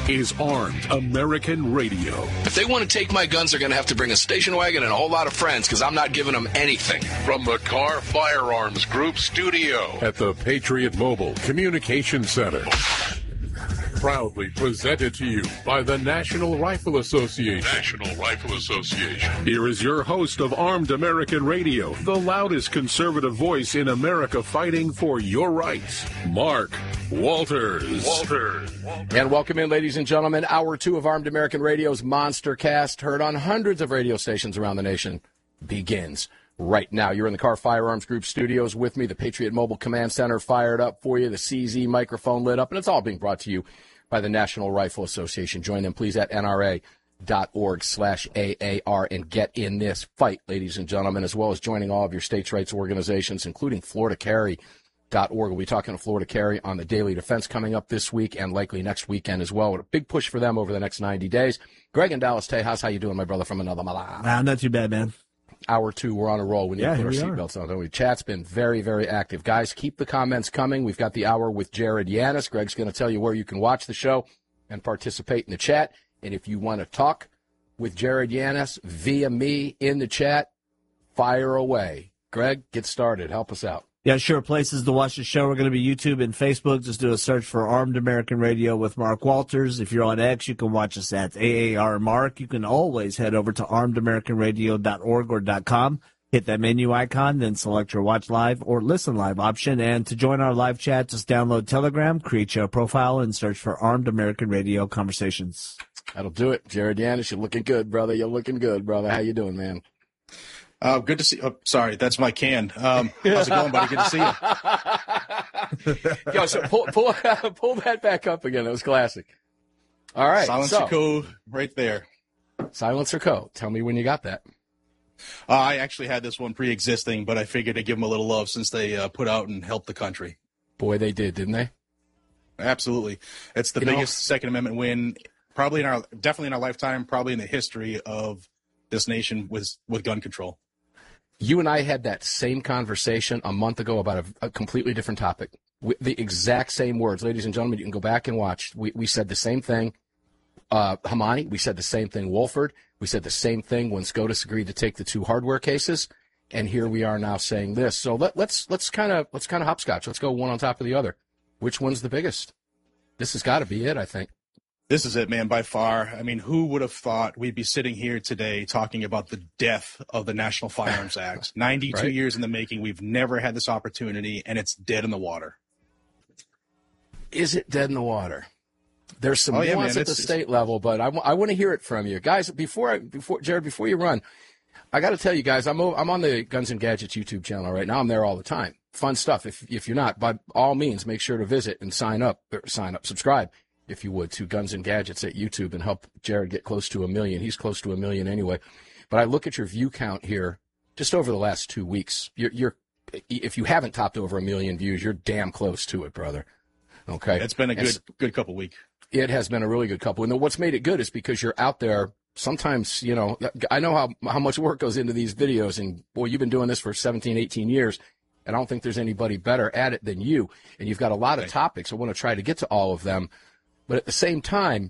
is Armed American Radio. If they want to take my guns, they're going to have to bring a station wagon and a whole lot of friends, because I'm not giving them anything. From the Carr Firearms Group studio at the Patriot Mobile Communication Center. Proudly presented to you by the National Rifle Association. National Rifle Association. Here is your host of Armed American Radio, the loudest conservative voice in America fighting for your rights, Mark Walters. And welcome in, ladies and gentlemen. Hour 2 of Armed American Radio's Monster Cast, heard on hundreds of radio stations around the nation, begins right now. You're in the Carr Firearms Group studios with me, the Patriot Mobile Command Center fired up for you, the CZ microphone lit up, and it's all being brought to you by the National Rifle Association. Join them, please, at nra.org/AAR and get in this fight, ladies and gentlemen, as well as joining all of your states' rights organizations, including FloridaCarry.org. We'll be talking to Florida Carry on the Daily Defense coming up this week and likely next weekend as well. A big push for them over the next 90 days. Greg in Dallas, Tejas, how you doing, my brother from another Malala? Not too bad, man. Hour 2, we're on a roll. We need to put our seatbelts on, don't we? Chat's been very, very active. Guys, keep the comments coming. We've got the hour with Jared Yanis. Greg's going to tell you where you can watch the show and participate in the chat. And if you want to talk with Jared Yanis via me in the chat, fire away. Greg, get started. Help us out. Yeah, sure. Places to watch the show are going to be YouTube and Facebook. Just do a search for Armed American Radio with Mark Walters. If you're on X, you can watch us at AAR Mark. You can always head over to armedamericanradio.org or .com. Hit that menu icon, then select your watch live or listen live option. And to join our live chat, just download Telegram, create your profile, and search for Armed American Radio Conversations. That'll do it. Jared Yanis, you're looking good, brother. You're looking good, brother. How you doing, man? Good to see you. Oh, sorry, that's my can. How's it going, buddy? Good to see you. Yo, so pull that back up again. That was classic. All right. Silencer Co. right there. Silencer Co. Tell me when you got that. I actually had this one pre-existing, but I figured to give them a little love since they put out and helped the country. Boy, they did, didn't they? Absolutely. It's the biggest Second Amendment win, definitely in our lifetime, probably in the history of this nation with gun control. You and I had that same conversation a month ago about a completely different topic. The exact same words. Ladies and gentlemen, you can go back and watch. We said the same thing. Hamani, we said the same thing. Wolford, we said the same thing when SCOTUS agreed to take the 2 hardware cases. And here we are now saying this. So let's kind of hopscotch. Let's go one on top of the other. Which one's the biggest? This has got to be it, I think. This is it, man, by far. I mean, who would have thought we'd be sitting here today talking about the death of the National Firearms Act? 92 right. years in the making. We've never had this opportunity, and it's dead in the water. Is it dead in the water? There's some nuance at the state level, but I want to hear it from you. Guys, Jared, before you run, I got to tell you guys, I'm on the Guns and Gadgets YouTube channel right now. I'm there all the time. Fun stuff. If you're not, by all means, make sure to visit and subscribe. If you would, to Guns and Gadgets at YouTube and help Jared get close to 1 million. He's close to 1 million anyway. But I look at your view count here just over the last 2 weeks. You're if you haven't topped over 1 million views, you're damn close to it, brother. Okay. It's been a good couple weeks. It has been a really good couple. And what's made it good is because you're out there. Sometimes, I know how much work goes into these videos. And, boy, you've been doing this for 17, 18 years. And I don't think there's anybody better at it than you. And you've got a lot of topics. I want to try to get to all of them. But at the same time,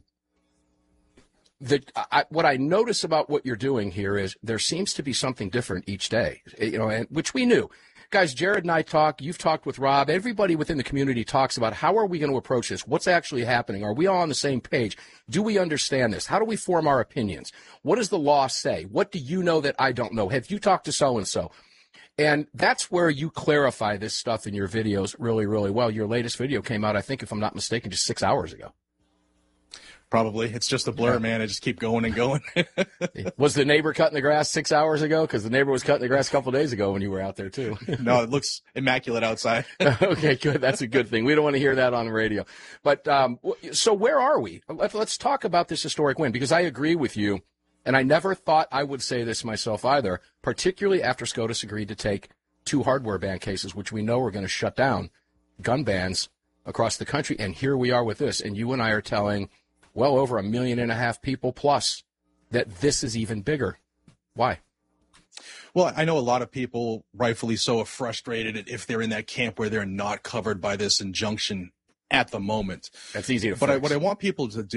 what I notice about what you're doing here is there seems to be something different each day, and which we knew. Guys, Jared and I talk. You've talked with Rob. Everybody within the community talks about how are we going to approach this? What's actually happening? Are we all on the same page? Do we understand this? How do we form our opinions? What does the law say? What do you know that I don't know? Have you talked to so-and-so? And that's where you clarify this stuff in your videos really, really well. Your latest video came out, I think, if I'm not mistaken, just 6 hours ago. Probably. It's just a blur, man. I just keep going and going. Was the neighbor cutting the grass 6 hours ago? Because the neighbor was cutting the grass a couple of days ago when you were out there, too. No, it looks immaculate outside. Okay, good. That's a good thing. We don't want to hear that on the radio. But so where are we? Let's talk about this historic win, because I agree with you, and I never thought I would say this myself either, particularly after SCOTUS agreed to take 2 hardware ban cases, which we know are going to shut down gun bans across the country. And here we are with this. And you and I are telling well over 1.5 million people plus that this is even bigger. Why? Well, I know a lot of people, rightfully so, are frustrated if they're in that camp where they're not covered by this injunction at the moment. That's easy to fix. But what I want people to do